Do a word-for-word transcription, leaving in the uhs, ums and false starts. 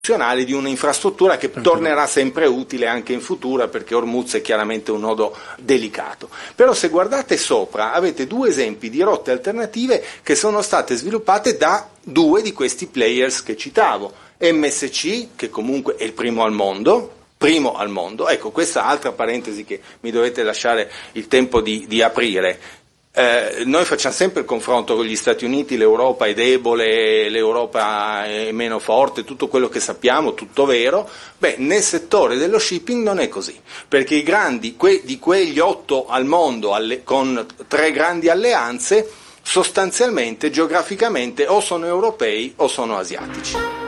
di un'infrastruttura che tornerà sempre utile anche in futuro, perché Hormuz è chiaramente un nodo delicato. Però se guardate sopra avete due esempi di rotte alternative che sono state sviluppate da due di questi players che citavo, M S C, che comunque è il primo al mondo, primo al mondo, ecco questa altra parentesi che mi dovete lasciare il tempo di, di aprire. Eh, noi facciamo sempre il confronto con gli Stati Uniti, l'Europa è debole, l'Europa è meno forte, tutto quello che sappiamo, tutto vero. Beh, nel settore dello shipping non è così, perché i grandi, que, di quegli otto al mondo alle, con tre grandi alleanze, sostanzialmente, geograficamente, o sono europei o sono asiatici.